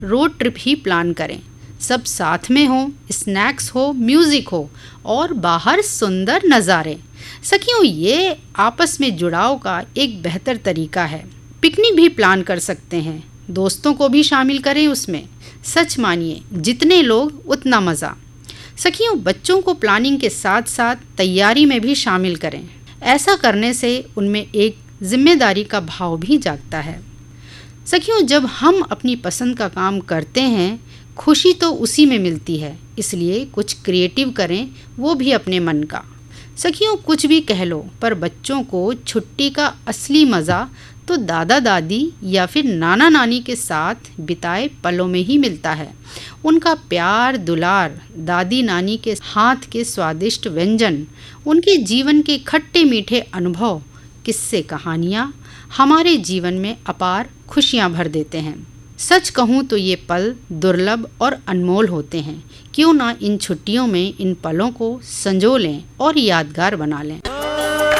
Road trip ही plan करें। सब साथ में हो, स्नैक्स हो, म्यूजिक हो और बाहर सुंदर नज़ारे। सखियों, ये आपस में जुड़ाव का एक बेहतर तरीका है। पिकनिक भी प्लान कर सकते हैं, दोस्तों को भी शामिल करें उसमें। सच मानिए, जितने लोग उतना मज़ा। सखियों, बच्चों को प्लानिंग के साथ साथ तैयारी में भी शामिल करें। ऐसा करने से उनमें एक जिम्मेदारी का भाव भी जागता है। सखियों, जब हम अपनी पसंद का काम करते हैं, खुशी तो उसी में मिलती है। इसलिए कुछ क्रिएटिव करें, वो भी अपने मन का। सखियों, कुछ भी कह लो, पर बच्चों को छुट्टी का असली मज़ा तो दादा दादी या फिर नाना नानी के साथ बिताए पलों में ही मिलता है। उनका प्यार दुलार, दादी नानी के हाथ के स्वादिष्ट व्यंजन, उनके जीवन के खट्टे मीठे अनुभव, किस्से कहानियाँ हमारे जीवन में अपार खुशियाँ भर देते हैं। सच कहूँ तो ये पल दुर्लभ और अनमोल होते हैं। क्यों ना इन छुट्टियों में इन पलों को संजो लें और यादगार बना लें।